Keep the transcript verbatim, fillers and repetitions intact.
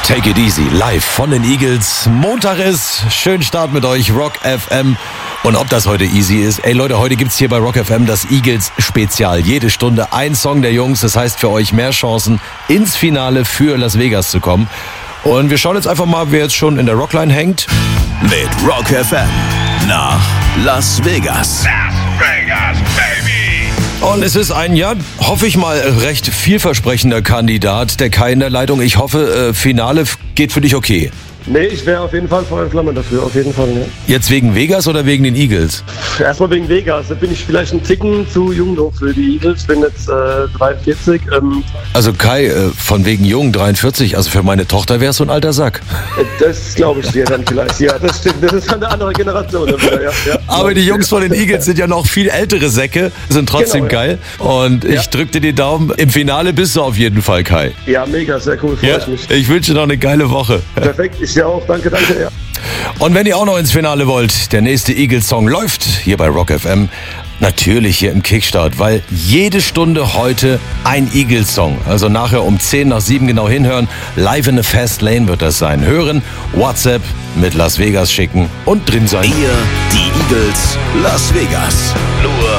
Take It Easy, live von den Eagles. Montag ist, schön Start mit euch, Rock F M. Und ob das heute easy ist, ey Leute, heute gibt's hier bei Rock F M das Eagles Spezial. Jede Stunde ein Song der Jungs, das heißt für euch mehr Chancen, ins Finale für Las Vegas zu kommen. Und wir schauen jetzt einfach mal, wer jetzt schon in der Rockline hängt. Mit Rock F M nach Las Vegas. Las Vegas, baby! Und es ist ein, ja, hoffe ich mal, recht vielversprechender Kandidat, der Kai in der Leitung. Ich hoffe, äh, Finale geht für dich okay. Nee, ich wäre auf jeden Fall Feuer und Flamme dafür, auf jeden Fall. Ja. Jetzt wegen Vegas oder wegen den Eagles? Erstmal wegen Vegas, da bin ich vielleicht ein Ticken zu jung noch für die Eagles, bin jetzt äh, dreiundvierzig. Ähm, Also Kai, äh, von wegen jung, dreiundvierzig, also für meine Tochter wär's so ein alter Sack. das glaube ich dir dann vielleicht, ja, das stimmt, das ist eine andere Generation. Wieder, ja, ja. Aber die Jungs von den Eagles sind ja noch viel ältere Säcke, sind trotzdem Genau, ja. geil. Und ich Ja. drück dir die Daumen, im Finale bist du auf jeden Fall, Kai. Ja, mega, sehr cool, freue Ja, ich mich. ich wünsche dir noch eine geile Woche. Perfekt, ich dir auch, danke, danke, ja. Und wenn ihr auch noch ins Finale wollt, der nächste Eagles-Song läuft hier bei Rock F M. Natürlich hier im Kickstart, weil jede Stunde heute ein Eagles-Song. Also nachher um zehn nach sieben genau hinhören. Live in a Fast Lane wird das sein. Hören, WhatsApp mit Las Vegas schicken und drin sein. Ihr, die Eagles, Las Vegas. Nur